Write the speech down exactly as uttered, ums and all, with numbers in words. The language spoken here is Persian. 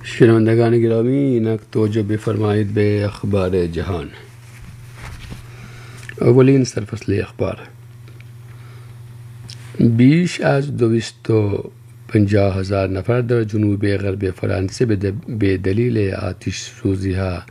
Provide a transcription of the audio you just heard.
شنوندگان گرامی، اینک توجه بفرمایید به اخبار جهان. اولین سرفصل اخبار. بیش از دویست و پنجاه هزار نفر در جنوب غرب فرانسه به دلیل آتش سوزی ها